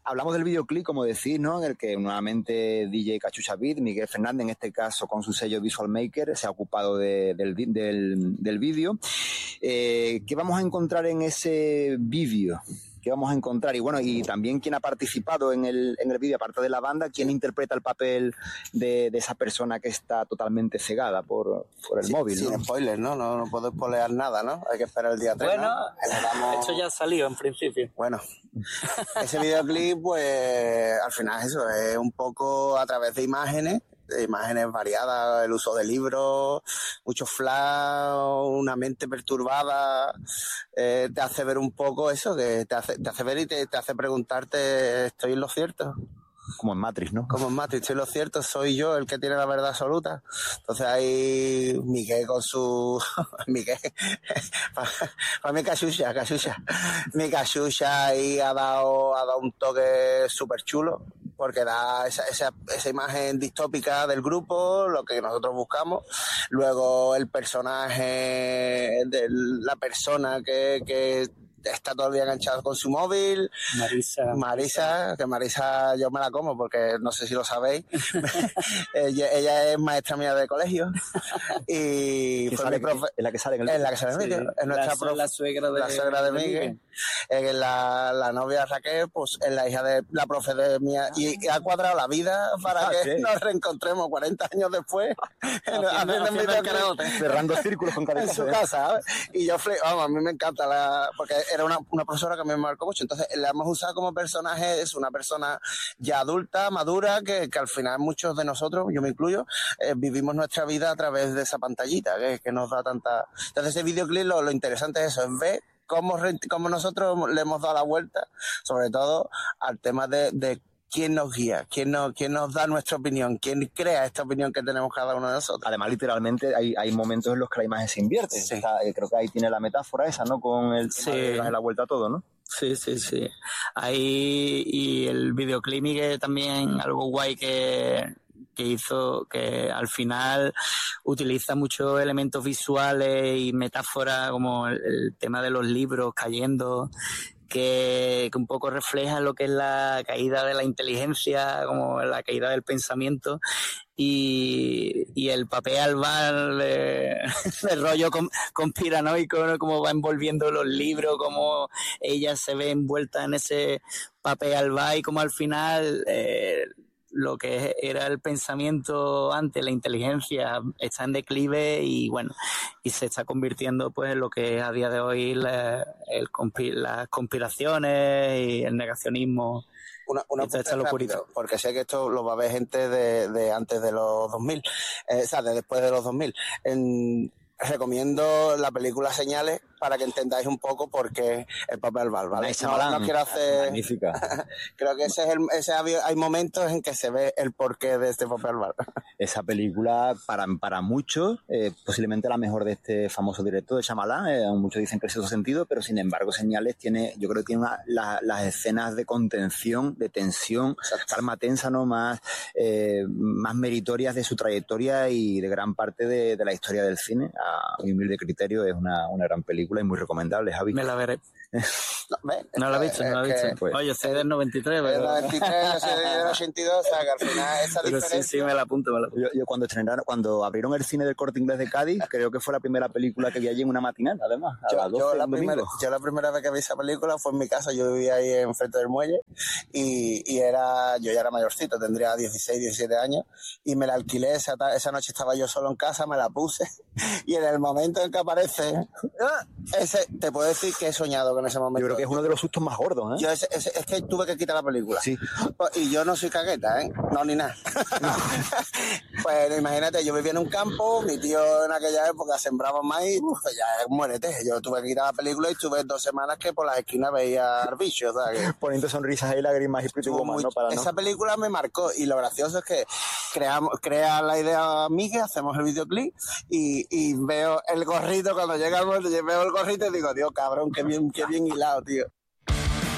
Hablamos del videoclip, como decís, ¿no? En el que nuevamente DJ Cachucha Beat, Miguel Fernández, en este caso con su sello Visual Maker, se ha ocupado del vídeo. ¿Qué vamos a encontrar en ese vídeo? ¿Qué vamos a encontrar? Y bueno, y también quién ha participado en el vídeo, aparte de la banda, quién interpreta el papel de esa persona que está totalmente cegada por el móvil, ¿no? Sin spoilers, ¿no? No puedo spoilear nada, ¿no? Hay que esperar el día 3, bueno, ¿no? eso ya salió en principio. Bueno, ese videoclip, pues, al final eso, es un poco a través de imágenes variadas, el uso de libros, mucho flash, una mente perturbada, te hace ver un poco eso, que te hace ver y te hace preguntarte, ¿estoy en lo cierto? Como en Matrix, ¿no? Como en Matrix, estoy en lo cierto, soy yo el que tiene la verdad absoluta. Entonces ahí Miguel con su... Miguel, para mí Cachucha. Mi Cachucha ahí ha dado un toque súper chulo, porque da esa imagen distópica del grupo, lo que nosotros buscamos. Luego el personaje de la persona que está todavía enganchado con su móvil. Marisa, que Marisa yo me la como porque no sé si lo sabéis. ella es maestra mía de colegio. Y fue mi profe. Es la que sale en el vídeo. Es la que sale en el vídeo. Es nuestra profe. La suegra de Miguel. La novia Raquel, pues es la hija de la profe de mía. Y ha cuadrado la vida para que nos reencontremos 40 años después. Cerrando círculos con en su casa, ¿sabes? Y yo, vamos, a mí me encanta porque era una profesora que me marcó mucho. Entonces la hemos usado como personaje, es una persona ya adulta, madura, que al final muchos de nosotros, yo me incluyo, vivimos nuestra vida a través de esa pantallita que nos da tanta... Entonces ese videoclip lo interesante es eso, es ver cómo nosotros le hemos dado la vuelta, sobre todo al tema de quién nos guía, quién nos da nuestra opinión, quién crea esta opinión que tenemos cada uno de nosotros. Además, literalmente, hay momentos en los que la imagen se invierte. Sí. O sea, creo que ahí tiene la metáfora esa, ¿no? Con el tema de darle la vuelta a todo, ¿no? Sí. Ahí, y el videoclip, Miguel, también algo guay que hizo, que al final utiliza muchos elementos visuales y metáforas, como el tema de los libros cayendo, que un poco refleja lo que es la caída de la inteligencia, como la caída del pensamiento, y el papel albal de rollo conspiranoico, ¿no? Como va envolviendo los libros, como ella se ve envuelta en ese papel albal, y como al final lo que era el pensamiento antes, la inteligencia, está en declive, y bueno, y se está convirtiendo pues en lo que a día de hoy las conspiraciones y el negacionismo. Una rápido, porque sé que esto lo va a ver gente de antes de los 2000, o sea, de después de los 2000. Recomiendo la película Señales para que entendáis un poco por qué el papel albal, ¿vale? No quiero hacer... Magnífica. Creo que hay momentos en que se ve el porqué de este papel albal. Esa película, para muchos, posiblemente la mejor de este famoso director de Shyamalan. Muchos dicen que es otro sentido, pero sin embargo Señales yo creo que tiene las escenas de contención, de tensión, calma tensa, ¿no? Más meritorias de su trayectoria y de gran parte de la historia del cine. A mi humilde criterio, es una gran película y muy recomendable, Javi. Me la veré. No la he visto. Pues, oye, soy del 93, ¿verdad? Del 93, yo soy del 82, o sea, que al final esa pero diferencia... Sí, me la apunto. Yo cuando abrieron el cine del Corte Inglés de Cádiz, creo que fue la primera película que vi allí en una matinal, además, a las 12 la primera vez que vi esa película fue en mi casa. Yo vivía ahí enfrente del muelle y yo ya era mayorcito, tendría 16, 17 años, y me la alquilé. Esa noche estaba yo solo en casa, me la puse, y en el momento en que aparece te puedo decir que he soñado con ese momento. Yo creo que es uno de los sustos más gordos, ¿eh? Es que tuve que quitar la película. Sí. Y yo no soy cagueta, ¿eh? No, ni nada. Pues imagínate, yo vivía en un campo, mi tío en aquella época sembraba maíz, pues ya muérete. Yo tuve que quitar la película y estuve 2 semanas que por las esquinas veía al bicho, o sea, que... Poniendo sonrisas y lágrimas y Pretty Woman, ¿no? Esa película me marcó, y lo gracioso es que crea la idea Miguel, hacemos el videoclip y veo el gorrito, cuando llega el momento, veo el gorrito y digo, Dios, cabrón, qué bien hilado, tío.